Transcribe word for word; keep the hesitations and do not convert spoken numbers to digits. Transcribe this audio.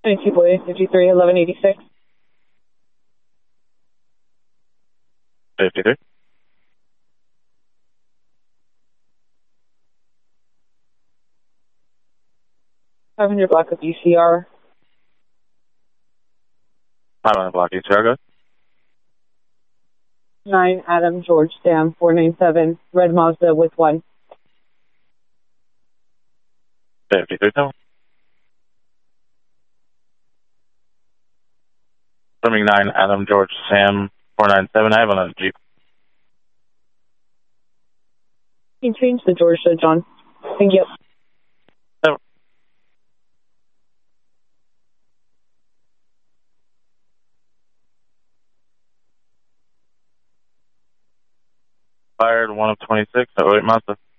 twenty-two boy, fifty-three, eleven eighty-six. fifty-three. five hundred block of U C R. five hundred block, U C R, good. nine Adam George Sam, four nine seven, Red Mazda with one. fifty-three, tell. Confirming nine Adam George Sam, four nine seven, I have on a Jeep. You can change the George to John. Thank you. No. Fired one of twenty-six, oh eight Mazda.